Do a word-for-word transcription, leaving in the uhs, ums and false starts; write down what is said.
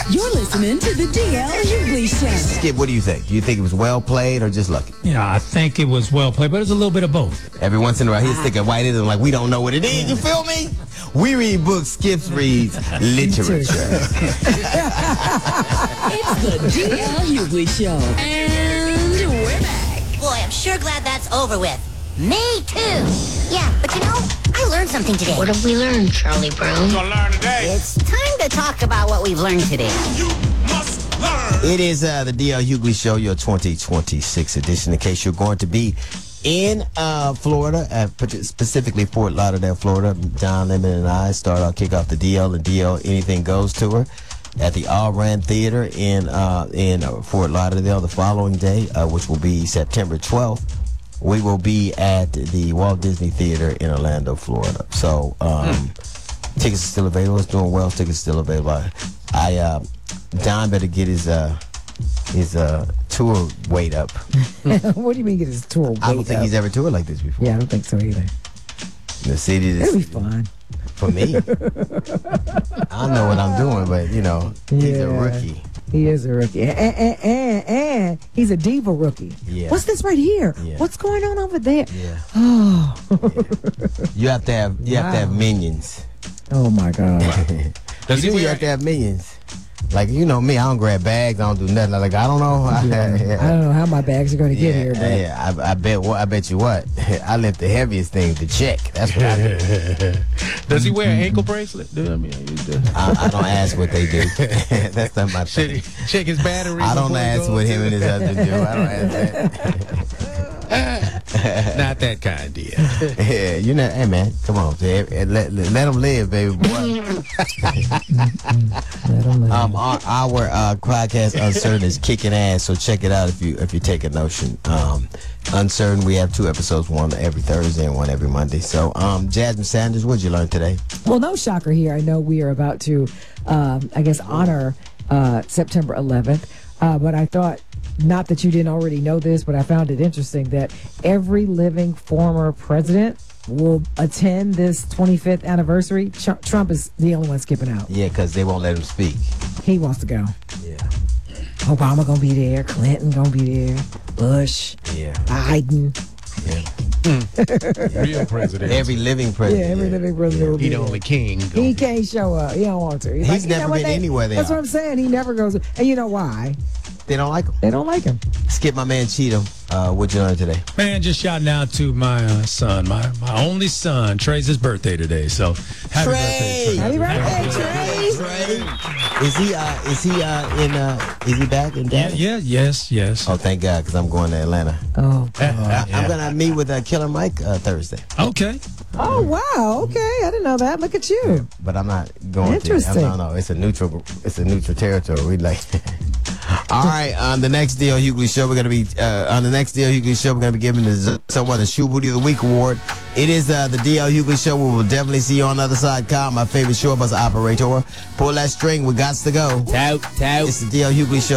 You're listening to the D L Hughley Show. Skip, what do you think? Do you think it was well played or just lucky? Yeah, I think it was well played, but it's a little bit of both. Every once in a while, he's thinking white is like, we don't know what it is. You feel me? We read books, Skips reads literature. It's the D L Hughley Show. And we're back. Boy, I'm sure glad that's over with. Me too. Yeah, but you know, I learned something today. What have we learned, Charlie Brown? Gonna learn today. It's time to talk about what we've learned today. You must learn. It is uh, the D L Hughley Show, your twenty twenty-six edition. In case you're going to be in uh, Florida, uh, specifically Fort Lauderdale, Florida, John Lemon and I start our kick off the D L and D L Anything Goes tour at the All Rand Theater in uh, in uh, Fort Lauderdale the following day, uh, which will be September twelfth. We will be at the Walt Disney Theater in Orlando, Florida. So um, hmm. tickets are still available. It's doing well. Tickets are still available. I uh, Don better get his uh, his uh, tour weight up. What do you mean get his tour weight up? I don't think he's ever toured like this before. Yeah, I don't think so either. The city is... It'll be fun. For me. I don't know what I'm doing, but, you know, yeah. he's a rookie. He is a rookie. And, and, and, and he's a diva rookie. Yeah. What's this right here? Yeah. What's going on over there? Yeah. Oh. Yeah. You have to have you wow. have to have minions. Oh my God. Does you, he you have to have minions. Like, you know me, I don't grab bags, I don't do nothing. Like, I don't know. I, yeah. yeah. I don't know how my bags are going to get yeah, here. But. Yeah, I, I bet what I bet you what. I lift the heaviest thing, the check. That's what I do. Does he wear an ankle bracelet? Do I mean, I, I don't ask what they do. That's not my thing. Check his battery. I don't ask what him and his husband do. I don't ask that. Not that kind, dear. Yeah, you know, hey man, come on, let, let, let them live, baby boy. Let them live. Um, our, our uh, podcast Uncertain is kicking ass, so check it out if you if you take a notion. Um, Uncertain, we have two episodes, one every Thursday and one every Monday. So, um, Jasmine Sanders, what'd you learn today? Well, no shocker here. I know we are about to, um, I guess, honor uh, September eleventh, uh, but I thought. Not that you didn't already know this, but I found it interesting that every living former president will attend this twenty-fifth anniversary. Ch- Trump is the only one skipping out. Yeah, because they won't let him speak. He wants to go. Yeah. Obama gonna be there. Clinton gonna be there. Bush. Yeah. Biden. Yeah. Real president. Every living president. Yeah, every yeah. living president. Yeah. Will be He the there. only king. He can't show up. He don't want to. He's, He's like, never you know been they, anywhere they That's are. what I'm saying. He never goes. And you know why? They don't like him. They don't like him. Skip, my man Cheatham. Uh, what'd you learn today? Man, just shouting out to my uh, son, my my only son. Trey's his birthday today, so happy Trey! birthday, Trey. Happy birthday, Trey! Trey! Is he uh is he uh in uh is he back in Yeah, Dallas? yeah, yes, yes. Oh, thank God, because I'm going to Atlanta. Oh. I, I'm gonna meet with uh, Killer Mike uh, Thursday. Okay. Oh wow. Okay, I didn't know that. Look at you. But I'm not going Interesting. to. No, no, it's a neutral. It's a neutral territory. We like. All right, on the next D L Hughley show, we're gonna be uh, on the next D L Hughley show. We're gonna be giving the someone the Shoe Booty of the Week award. It is uh, the D L Hughley show. We will definitely see you on the other side. Kyle, my favorite shore bus operator. Pull that string. We got to go. Tout, tout. It's the D L Hughley show.